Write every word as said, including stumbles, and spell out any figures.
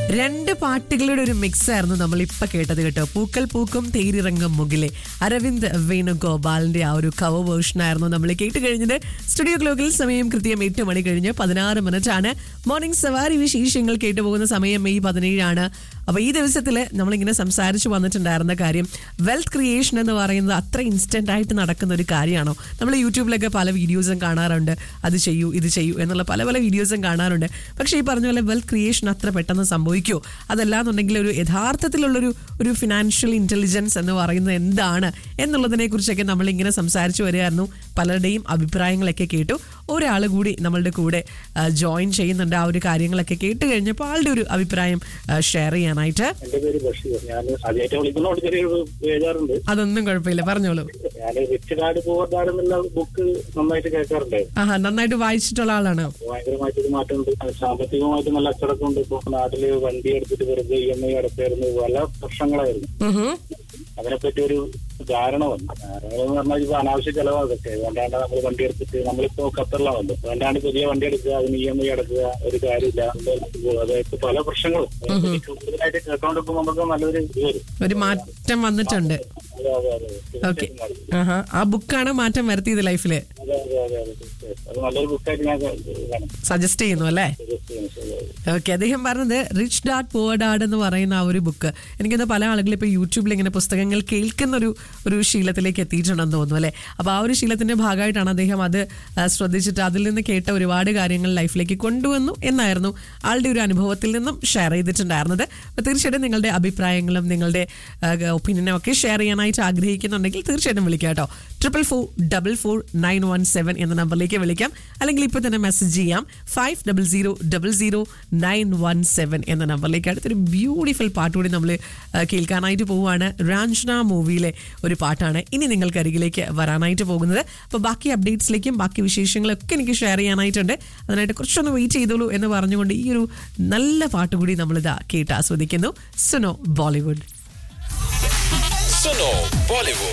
രണ്ട് പാട്ടുകളുടെ ഒരു മിക്സ് ആയിരുന്നു നമ്മൾ ഇപ്പൊ കേട്ടത് കേട്ടോ. പൂക്കൾ പൂക്കും തേരിറങ്ങും മുകിലെ അരവിന്ദ് വേണുഗോപാലിന്റെ ആ ഒരു കവർ വേർഷൻ ആയിരുന്നു നമ്മൾ കേട്ട് കഴിഞ്ഞത്. സ്റ്റുഡിയോ ക്ലോക്കിൽ സമയം കൃത്യം എട്ട് മണി കഴിഞ്ഞ് പതിനാറ് മിനിറ്റ് ആണ്. മോർണിംഗ് സവാരി വിശേഷങ്ങൾ കേട്ടുപോകുന്ന സമയം മെയ് പതിനേഴാണ്. അപ്പൊ ഈ ദിവസത്തില് നമ്മളിങ്ങനെ സംസാരിച്ചു വന്നിട്ടുണ്ടായിരുന്ന കാര്യം വെൽത്ത് ക്രിയേഷൻ എന്ന് പറയുന്നത് അത്ര ഇൻസ്റ്റന്റ് ആയിട്ട് നടക്കുന്ന ഒരു കാര്യമാണോ? നമ്മൾ യൂട്യൂബിലൊക്കെ പല വീഡിയോസും കാണാറുണ്ട്, അത് ചെയ്യൂ ഇത് ചെയ്യൂ എന്നുള്ള പല പല വീഡിയോസും കാണാറുണ്ട്. പക്ഷേ ഈ പറഞ്ഞ പോലെ വെൽത്ത് ക്രിയേഷൻ അത്ര പെട്ടെന്ന് സംഭവിക്കുമോ? അതല്ലാന്നുണ്ടെങ്കിൽ ഒരു യഥാർത്ഥത്തിലുള്ളൊരു ഒരു ഫിനാൻഷ്യൽ ഇന്റലിജൻസ് എന്ന് പറയുന്നത് എന്താണ് എന്നുള്ളതിനെ കുറിച്ചൊക്കെ നമ്മളിങ്ങനെ സംസാരിച്ചു വരികയായിരുന്നു. പലരുടെയും അഭിപ്രായങ്ങളൊക്കെ കേട്ടു. ഒരാൾ കൂടി നമ്മളുടെ കൂടെ ജോയിൻ ചെയ്യുന്നുണ്ട്. ആ ഒരു കാര്യങ്ങളൊക്കെ കേട്ട് കഴിഞ്ഞപ്പോൾ ആളുടെ ഒരു അഭിപ്രായം ഷെയർ ചെയ്യാനായിട്ട്. എന്റെ പേര് ബഷീർ. ഞാൻ ആദ്യമായിട്ട് വിളിക്കുന്നോട് ചെറിയൊരു ബേജാറുണ്ട്. അതൊന്നും കുഴപ്പമില്ല, പറഞ്ഞോളൂ. ഞാൻ റിച്ച് ഡാഡ് പൂവർ ഡാഡ് എന്നുള്ള ബുക്ക് നന്നായിട്ട് കേൾക്കാറുണ്ട്. ആഹാ, നന്നായിട്ട് വായിച്ചിട്ടുള്ള ആളാണ്. ഭയങ്കരമായിട്ടൊരു മാറ്റമുണ്ട്. സാമ്പത്തികമായിട്ട് നല്ല അച്ചടക്കമുണ്ട്. ഇപ്പൊ നാട്ടില് വണ്ടി എടുത്തിട്ട് വെറുതെ ഇ എം ഐ അടച്ചായിരുന്നു, പല പ്രശ്നങ്ങളായിരുന്നു. അതിനെപ്പറ്റി ഒരു ധാരണ വന്നു. ധാരണ എന്ന് പറഞ്ഞാൽ ഇപ്പൊ അനാവശ്യ ചെലവാതൊക്കെ വേണ്ടാണ്ട് നമ്മൾ വണ്ടി എടുത്തിട്ട് നമ്മളിപ്പോ ഖത്തറിലാണല്ലോ, വേണ്ടാണ്ട് പുതിയ വണ്ടി എടുക്കുക, അതിന് ഇ എം ഐ അടക്കുക, ഒരു കാര്യമില്ല. അതായത് പല പ്രശ്നങ്ങളും കൂടുതലായിട്ട് കേട്ടോണ്ടിപ്പോ നമുക്ക് നല്ലൊരു ഇത് വരും, ഒരു മാറ്റം വന്നിട്ടുണ്ട്. ഓക്കെ, ആ ബുക്കാണ് മാറ്റം വരുത്തിയത് ലൈഫില്. അത് നല്ലൊരു ബുക്കായിട്ട് ഞാൻ സജസ്റ്റ് ചെയ്യുന്നു അല്ലേ? ഓക്കെ, അദ്ദേഹം പറഞ്ഞത് റിച്ച് ഡാഡ് പുവർ ഡാഡ് എന്ന് പറയുന്ന ആ ഒരു ബുക്ക് എനിക്കൊന്ന് പല ആളുകളും ഇപ്പൊ യൂട്യൂബിൽ ഇങ്ങനെ പുസ്തകങ്ങൾ കേൾക്കുന്ന ഒരു ഒരു ശീലത്തിലേക്ക് എത്തിയിട്ടുണ്ടെന്ന് തോന്നുന്നു അല്ലെ? അപ്പൊ ആ ഒരു ശീലത്തിന്റെ ഭാഗമായിട്ടാണ് അദ്ദേഹം അത് ശ്രദ്ധിച്ചിട്ട് അതിൽ നിന്ന് കേട്ട ഒരുപാട് കാര്യങ്ങൾ ലൈഫിലേക്ക് കൊണ്ടുവന്നു എന്നായിരുന്നു ആളുടെ ഒരു അനുഭവത്തിൽ നിന്നും ഷെയർ ചെയ്തിട്ടുണ്ടായിരുന്നത്. അപ്പൊ തീർച്ചയായിട്ടും നിങ്ങളുടെ അഭിപ്രായങ്ങളും നിങ്ങളുടെ ഒപ്പീനിയനും ഒക്കെ ഷെയർ ചെയ്യാനായിട്ട് ആഗ്രഹിക്കുന്നുണ്ടെങ്കിൽ തീർച്ചയായിട്ടും വിളിക്കാം കേട്ടോ. Triple four double four nine one seven എന്ന നമ്പറിലേക്ക് വിളിക്കാം, അല്ലെങ്കിൽ ഇപ്പൊ തന്നെ മെസ്സേജ് ചെയ്യാം five double zero double zero nine one seven എന്ന നമ്പറിലേക്ക്. അടുത്തൊരു ബ്യൂട്ടിഫുൾ പാട്ട് കൂടി നമ്മൾ കേൾക്കാനായിട്ട് പോവുകയാണ്. റാഞ്ചന മൂവിയിലെ ഒരു പാട്ടാണ് ഇനി നിങ്ങൾക്ക് അരികിലേക്ക് വരാനായിട്ട് പോകുന്നത്. അപ്പോൾ ബാക്കി അപ്ഡേറ്റ്സിലേക്കും ബാക്കി വിശേഷങ്ങളൊക്കെ എനിക്ക് ഷെയർ ചെയ്യാനായിട്ടുണ്ട്. അതിനായിട്ട് കുറച്ചൊന്ന് വെയിറ്റ് ചെയ്തോളൂ എന്ന് പറഞ്ഞുകൊണ്ട് ഈ ഒരു നല്ല പാട്ട് കൂടി നമ്മളിതാ കേട്ട് ആസ്വദിക്കുന്നു. സുനോ ബോളിവുഡ്. സുനോ ബോളിവുഡ്.